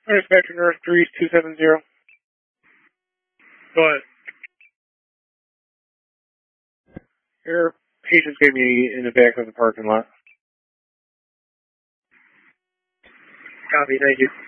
Spectrum North 3270. Go ahead. Your patient's going to be in the back of the parking lot. Copy, thank you.